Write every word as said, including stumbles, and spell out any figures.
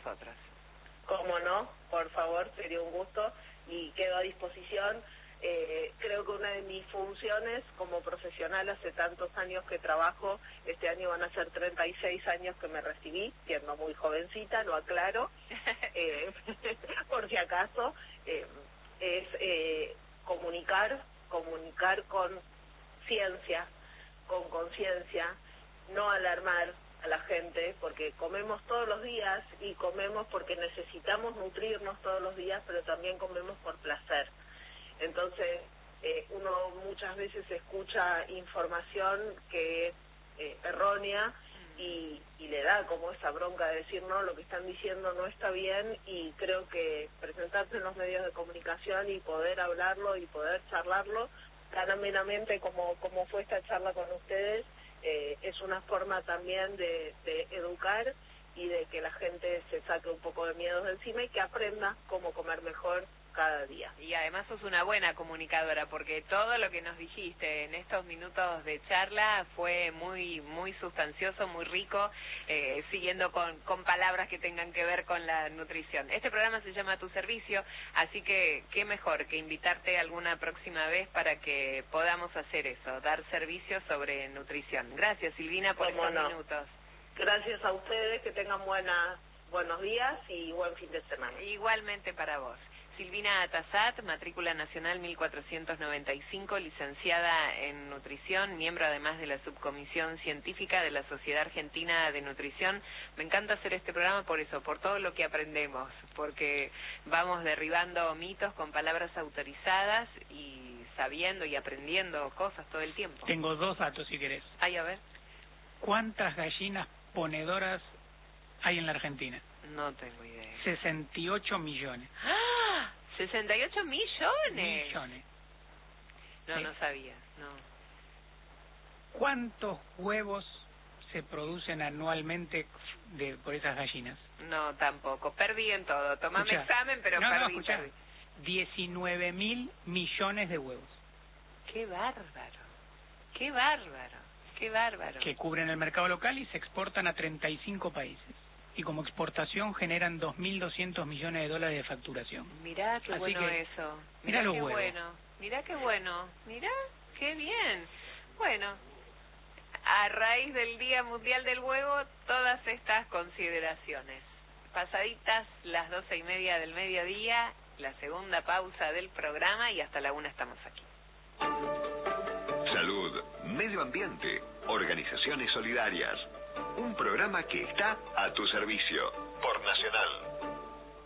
nosotros. Cómo no, por favor, sería un gusto y quedo a disposición. Eh, creo que una de mis funciones como profesional, hace tantos años que trabajo, este año van a ser treinta y seis años que me recibí, siendo muy jovencita, lo aclaro, eh, por si acaso, eh, es eh, comunicar, comunicar con ciencia, con conciencia, no alarmar a la gente, porque comemos todos los días y comemos porque necesitamos nutrirnos todos los días, pero también comemos por placer. Entonces, eh, uno muchas veces escucha información que es eh, errónea y, y le da como esa bronca de decir, no, lo que están diciendo no está bien, y creo que presentarse en los medios de comunicación y poder hablarlo y poder charlarlo tan amenamente como, como fue esta charla con ustedes, eh, es una forma también de, de educar y de que la gente se saque un poco de miedos de encima y que aprenda cómo comer mejor cada día. Y además sos una buena comunicadora, porque todo lo que nos dijiste en estos minutos de charla fue muy muy sustancioso, muy rico, eh, siguiendo con, con palabras que tengan que ver con la nutrición. Este programa se llama Tu Servicio, así que qué mejor que invitarte alguna próxima vez para que podamos hacer eso, dar servicios sobre nutrición. Gracias, Silvina, por estos no? minutos. Gracias a ustedes, que tengan buenas, buenos días y buen fin de semana. Igualmente para vos. Silvina Atazat, matrícula nacional mil cuatrocientos noventa y cinco, licenciada en nutrición, miembro además de la subcomisión científica de la Sociedad Argentina de Nutrición. Me encanta hacer este programa por eso, por todo lo que aprendemos, porque vamos derribando mitos con palabras autorizadas y sabiendo y aprendiendo cosas todo el tiempo. Tengo dos datos si querés. Ay, a ver. ¿Cuántas gallinas ponedoras hay en la Argentina? No tengo idea. sesenta y ocho millones. ¡Ah! ¿sesenta y ocho millones? Millones. No, ¿Sí? no sabía, no. ¿Cuántos huevos se producen anualmente de por esas gallinas? No, tampoco. Perdí en todo. Tomame Escuchá. examen, pero no, perdí. No, escuchá. perdí. diecinueve mil millones de huevos. ¡Qué bárbaro! ¡Qué bárbaro! ¡Qué bárbaro! Que cubren el mercado local y se exportan a treinta y cinco países. Y como exportación generan dos mil doscientos millones de dólares de facturación. Mirá qué Así bueno que, eso. Mirá, Mirá los qué huevos. bueno. Mirá qué bueno. Mirá qué bien. Bueno, a raíz del Día Mundial del Huevo, todas estas consideraciones. Pasaditas las doce y media del mediodía, la segunda pausa del programa y hasta la una estamos aquí. Salud, medio ambiente, organizaciones solidarias. Un programa que está a tu servicio por Nacional.